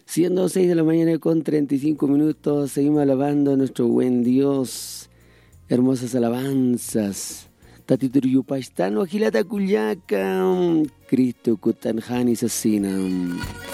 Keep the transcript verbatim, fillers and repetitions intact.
Siendo seis de la mañana con treinta y cinco minutos, seguimos alabando a nuestro buen Dios. Hermosas alabanzas. Tatituriyupaistano, Agilata Cuyaca, Cristo Kutanjani Sasina.